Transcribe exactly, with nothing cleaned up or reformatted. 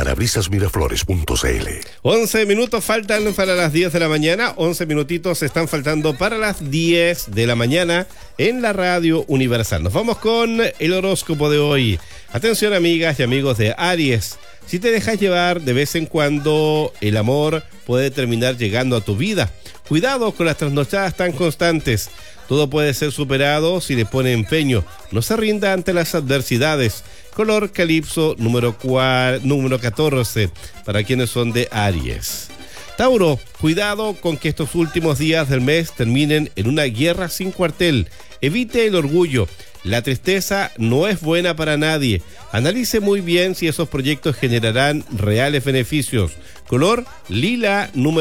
parabrisas miraflores punto c l. once minutos faltan para las diez de la mañana. once minutitos están faltando para las diez de la mañana en la Radio Universal. Nos vamos con el horóscopo de hoy. Atención, amigas y amigos de Aries. Si te dejas llevar de vez en cuando, el amor puede terminar llegando a tu vida. Cuidado con las trasnochadas tan constantes. Todo puede ser superado si le pone empeño. No se rinda ante las adversidades. Color calipso número, cual, número catorce para quienes son de Aries. Tauro, cuidado con que estos últimos días del mes terminen en una guerra sin cuartel. Evite el orgullo. La tristeza no es buena para nadie. Analice muy bien si esos proyectos generarán reales beneficios. Color lila número